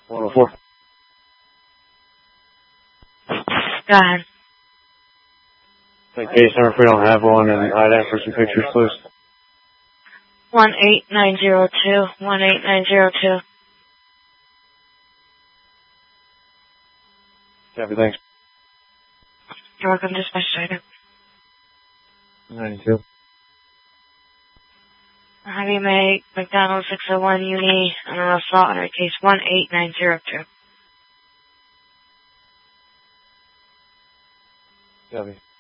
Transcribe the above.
104. Go ahead. Take case number if we don't have one, and I'd ask for some pictures, please. 18902. 18902. Copy, thanks. You're welcome, dispatch driver. 92. How do you make McDonald 601 Uni on an assault under case 18902? Copy.